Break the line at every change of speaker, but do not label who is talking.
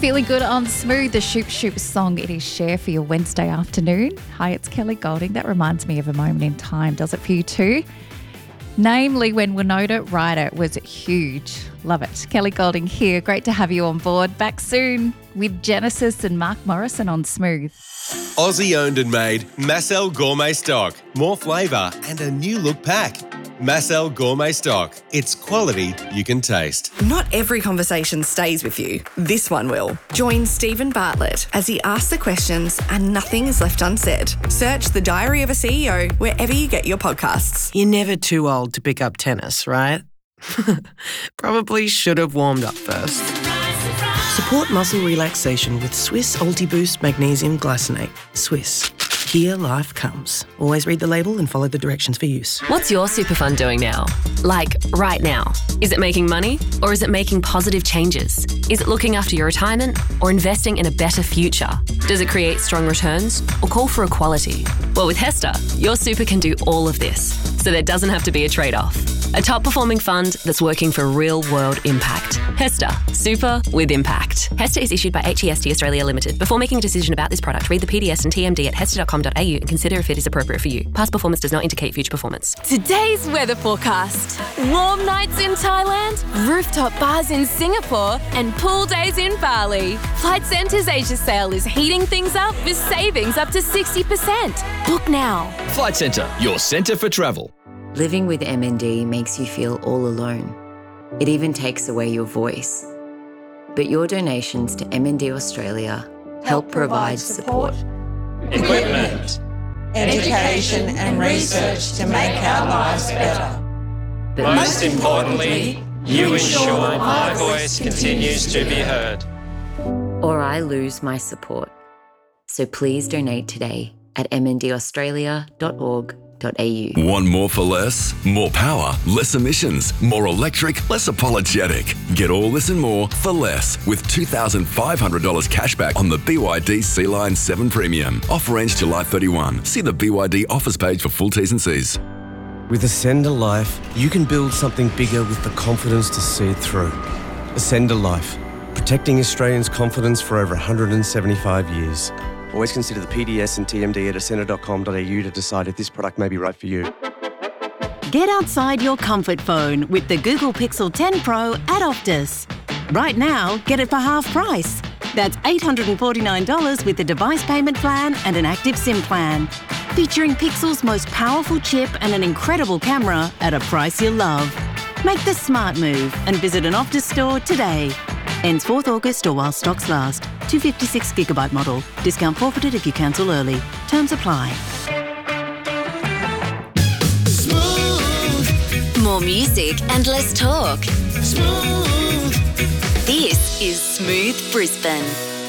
Feeling good on Smooth, the Shoop Shoop song it is share for your Wednesday afternoon. Hi, it's Kelly Golding. That reminds me of a moment in time. Does it for you too? Namely when Winona Ryder was huge. Love it. Kelly Golding here. Great to have you on board. Back soon with Genesis and Mark Morrison on Smooth.
Aussie owned and made Massel Gourmet Stock. More flavour and a new look pack. Massel Gourmet Stock. It's quality you can taste.
Not every conversation stays with you. This one will. Join Stephen Bartlett as he asks the questions and nothing is left unsaid. Search The Diary of a CEO wherever you get your podcasts.
You're never too old to pick up tennis, right? Probably should have warmed up first. Support muscle relaxation with Swiss Ultiboost Magnesium Glycinate. Swiss. Here life comes. Always read the label and follow the directions for use.
What's your super fund doing now? Like, right now. Is it making money or is it making positive changes? Is it looking after your retirement or investing in a better future? Does it create strong returns or call for equality? Well, with Hester, your super can do all of this, so there doesn't have to be a trade-off. A top-performing fund that's working for real-world impact. Hester, super with impact. Hester is issued by HEST Australia Limited. Before making a decision about this product, read the PDS and TMD at hester.com.au and consider if it is appropriate for you. Past performance does not indicate future performance.
Today's weather forecast. Warm nights in Thailand, rooftop bars in Singapore, and pool days in Bali. Flight Centre's Asia sale is heating things up with savings up to 60%. Book now.
Flight Centre, your centre for travel.
Living with MND makes you feel all alone. It even takes away your voice. But your donations to MND Australia help provide support,
equipment, education and research to make our lives better.
But most importantly, you ensure my voice continues to be heard.
Or I lose my support. So please donate today at mndaustralia.org.au.
Want more for less? More power, less emissions, more electric, less apologetic. Get all this and more for less with $2,500 cashback on the BYD Sea-Line 7 Premium. Offer ends July 31. See the BYD offers page for full T's and C's.
With Ascender Life, you can build something bigger with the confidence to see it through. Ascender Life, protecting Australians' confidence for over 175 years. Always consider the PDS and TMD at ascender.com.au to decide if this product may be right for you.
Get outside your comfort phone with the Google Pixel 10 Pro at Optus. Right now, get it for half price. That's $849 with the device payment plan and an active SIM plan. Featuring Pixel's most powerful chip and an incredible camera at a price you'll love. Make the smart move and visit an Optus store today. Ends 4th August or while stocks last. 256GB model. Discount forfeited if you cancel early. Terms apply.
Smooth.
More music and less talk.
Smooth.
This is Smooth Brisbane.